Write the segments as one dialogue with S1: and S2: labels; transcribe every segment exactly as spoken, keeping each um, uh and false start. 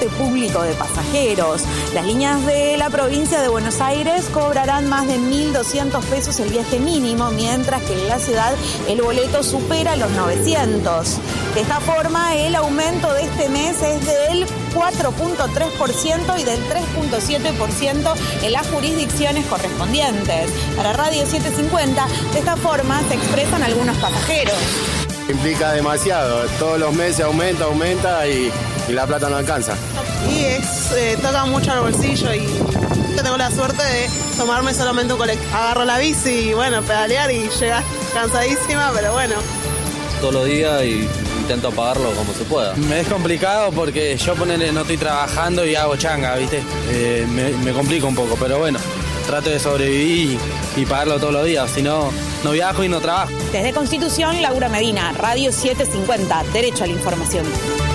S1: transporte público de pasajeros. Las líneas de la provincia de Buenos Aires cobrarán más de mil doscientos pesos el viaje mínimo, mientras que en la ciudad el boleto supera los novecientos. De esta forma, el aumento de este mes es del cuatro punto tres por ciento y del tres punto siete por ciento en las jurisdicciones correspondientes. Para Radio setecientos cincuenta, de esta forma se expresan algunos pasajeros.
S2: Implica demasiado, todos los meses aumenta, aumenta y, y la plata no alcanza.
S3: Y es, eh, toca mucho al bolsillo y tengo la suerte de tomarme solamente un colectivo. Agarro la bici y bueno, pedalear y llegar cansadísima, pero bueno.
S4: Todos los días y intento pagarlo como se pueda.
S5: Me es complicado porque yo ponele, no estoy trabajando y hago changa, ¿viste? Eh, me, me complica un poco, pero bueno, trato de sobrevivir y, y pagarlo todos los días, si no, no viajo y no trabajo.
S1: Desde Constitución, Laura Medina, Radio setecientos cincuenta, Derecho a la Información.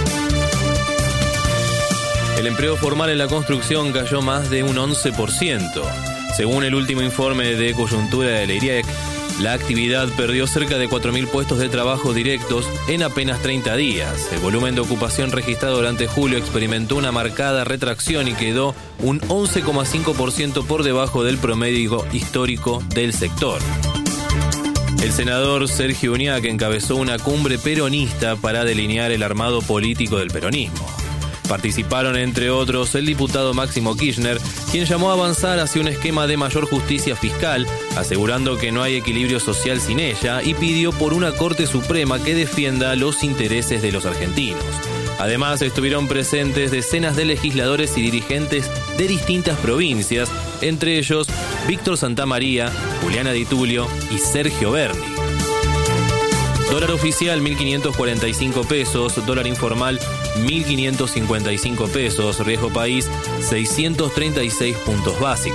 S6: El empleo formal en la construcción cayó más de un once por ciento. Según el último informe de coyuntura de la I R I E C, la actividad perdió cerca de cuatro mil puestos de trabajo directos en apenas treinta días. El volumen de ocupación registrado durante julio experimentó una marcada retracción y quedó un once coma cinco por ciento por debajo del promedio histórico del sector. El senador Sergio Uñac encabezó una cumbre peronista para delinear el armado político del peronismo. Participaron, entre otros, el diputado Máximo Kirchner, quien llamó a avanzar hacia un esquema de mayor justicia fiscal, asegurando que no hay equilibrio social sin ella, y pidió por una Corte Suprema que defienda los intereses de los argentinos. Además, estuvieron presentes decenas de legisladores y dirigentes de distintas provincias, entre ellos Víctor Santamaría, Juliana Di Tulio y Sergio Berni. Dólar oficial mil quinientos cuarenta y cinco pesos, dólar informal mil quinientos cincuenta y cinco pesos, riesgo país seiscientos treinta y seis puntos básicos.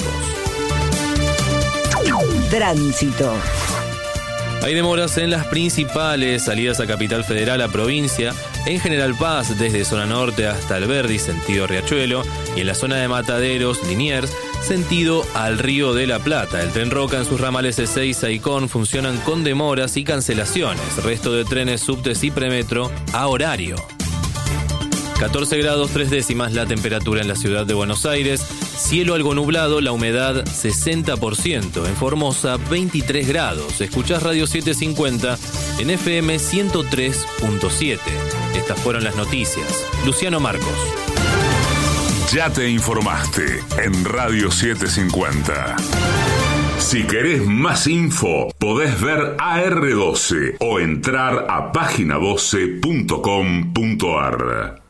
S7: Tránsito.
S6: Hay demoras en las principales salidas a Capital Federal, a provincia, en General Paz desde zona norte hasta Alberdi, sentido Riachuelo, y en la zona de Mataderos, Liniers, sentido al Río de la Plata. El tren Roca en sus ramales Ezeiza y Con funcionan con demoras y cancelaciones. Resto de trenes, subtes y premetro a horario. catorce grados tres décimas la temperatura en la ciudad de Buenos Aires. Cielo algo nublado, la humedad sesenta por ciento. En Formosa, veintitrés grados. Escuchás Radio setecientos cincuenta en F M ciento tres punto siete. Estas fueron las noticias. Luciano Marcos.
S8: Ya te informaste en Radio setecientos cincuenta. Si querés más info, podés ver A R doce o entrar a página doce punto com punto ar.